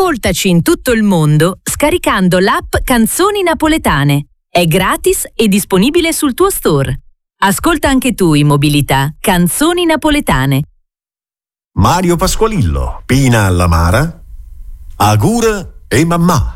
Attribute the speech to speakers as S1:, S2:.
S1: Ascoltaci in tutto il mondo scaricando l'app Canzoni Napoletane. È gratis e disponibile sul tuo store. Ascolta anche tu in mobilità Canzoni Napoletane.
S2: Mario Pasqualillo, Pina Allamara, Agura e Mammà.